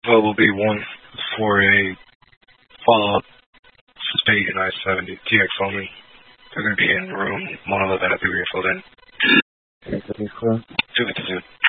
vote will be one for a follow-up Suspicion I-70 TX only. They're going to be in room 111 at the Greenfield Inn. 252.